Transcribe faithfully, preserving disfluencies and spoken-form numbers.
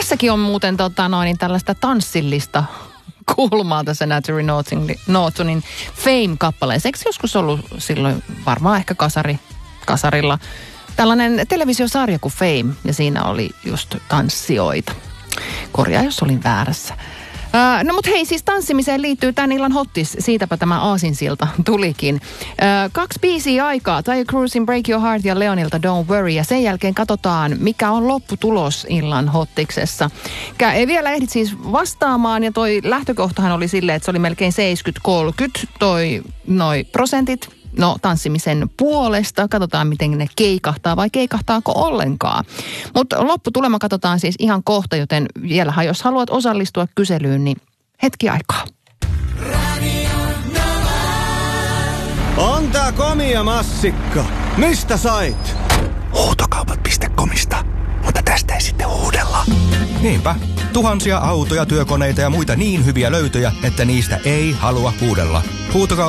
Tässäkin on muuten tota, noin, tällaista tanssillista kulmaa tässä Natalie Nortonin Fame-kappaleessa. Eikö joskus ollut silloin varmaan ehkä kasari, kasarilla tällainen televisiosarja kuin Fame, ja siinä oli just tanssijoita. Korjaa, jos olin väärässä. Uh, no mut hei, siis tanssimiseen liittyy tämän illan hottis, siitäpä tämä aasinsilta tulikin. Uh, kaksi biisiä aikaa, Taio Cruzin Break Your Heart ja Leonilta Don't Worry, ja sen jälkeen katsotaan, mikä on lopputulos illan hottiksessa. Kä, ei vielä ehdit siis vastaamaan, ja toi lähtökohtahan oli silleen, että se oli melkein seitsemänkymmentä kolmekymmentä, toi noi prosentit. No, tanssimisen puolesta. Katsotaan, miten ne keikahtaa vai keikahtaako ollenkaan. Mutta lopputulema katsotaan siis ihan kohta, joten vielähän jos haluat osallistua kyselyyn, niin hetki aikaa. On tää komia massikka. Mistä sait? Huutokaupat piste comista. Mutta tästä ei sitten huudella. Niinpä. Tuhansia autoja, työkoneita ja muita niin hyviä löytöjä, että niistä ei halua huudella. Huutokaupat